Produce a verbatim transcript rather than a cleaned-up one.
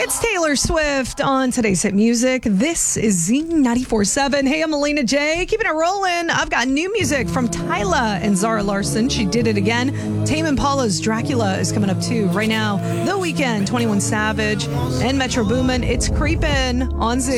It's Taylor Swift on today's hit music. This is Z ninety-four point seven. Hey, I'm Melina J. Keeping it rolling. I've got new music from Tyla and Zara Larsson. She did it again. Tame Impala's Dracula is coming up too. Right now, The Weeknd, twenty-one Savage, and Metro Boomin. It's creeping on Z.